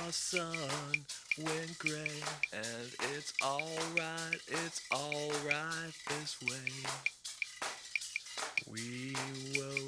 our sun went gray, and it's alright this way. We will